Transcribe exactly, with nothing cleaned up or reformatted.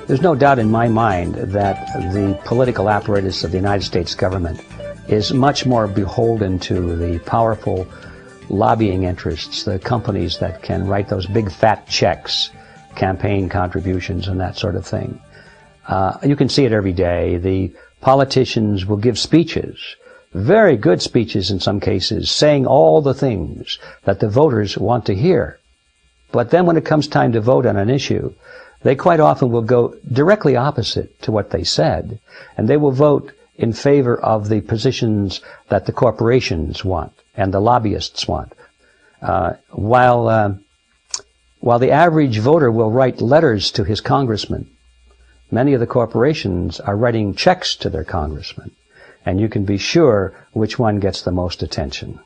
There's no doubt in my mind that the political apparatus of the United States government is much more beholden to the powerful lobbying interests, the companies that can write those big fat checks, campaign contributions and that sort of thing. Uh, you can see it every day. The politicians will give speeches, very good speeches in some cases, saying all the things that the voters want to hear. But then when it comes time to vote on an issue, they quite often will go directly opposite to what they said, and they will vote in favor of the positions that the corporations want and the lobbyists want. Uh, while, uh, while the average voter will write letters to his congressman, many of the corporations are writing checks to their congressman, and you can be sure which one gets the most attention.